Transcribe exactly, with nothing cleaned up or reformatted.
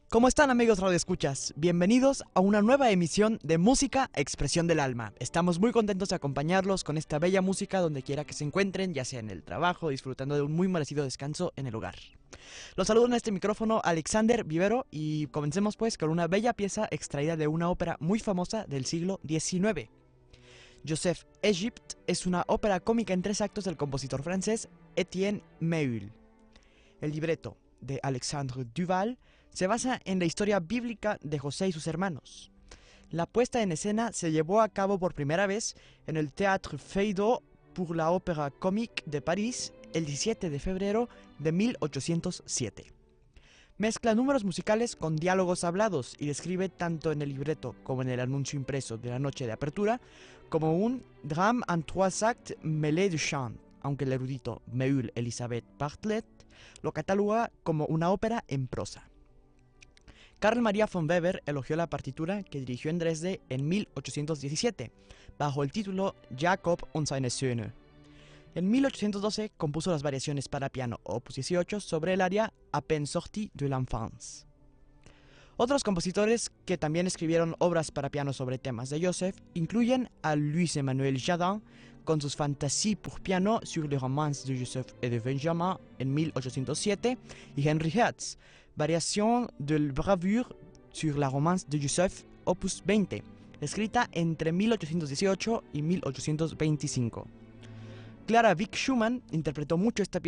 ¿Cómo están, amigos radioescuchas? Bienvenidos a una nueva emisión de Música, Expresión del Alma. Estamos muy contentos de acompañarlos con esta bella música donde quiera que se encuentren, ya sea en el trabajo, disfrutando de un muy merecido descanso en el hogar. Los saludo en este micrófono Alexander Vivero y comencemos pues con una bella pieza extraída de una ópera muy famosa del siglo diecinueve. Joseph Égypte es una ópera cómica en tres actos del compositor francés Étienne Méhul. El libreto, de Alexandre Duval, se basa en la historia bíblica de José y sus hermanos. La puesta en escena se llevó a cabo por primera vez en el Théâtre Feydeau pour la Opéra Comique de París el diecisiete de febrero de mil ochocientos siete. Mezcla números musicales con diálogos hablados y describe tanto en el libreto como en el anuncio impreso de la noche de apertura como un drame en trois actes mêlés de chant, aunque el erudito Méhul Elisabeth Bartlett lo cataloga como una ópera en prosa. Carl Maria von Weber elogió la partitura que dirigió en Dresde en mil ochocientos diecisiete, bajo el título Jacob und seine Söhne. En mil ochocientos doce compuso las variaciones para piano opus dieciocho sobre el aria À peine sortie de l'enfance. Otros compositores que también escribieron obras para piano sobre temas de Joseph incluyen a Louis-Emmanuel Jardin con sus Fantasies pour piano sur les romances de Joseph et de Benjamin en mil ochocientos siete y Henry Hertz, Variación del Bravure sur la romance de Joseph opus veinte, escrita entre mil ochocientos dieciocho y mil ochocientos veinticinco. Clara Wieck Schumann interpretó mucho esta pieza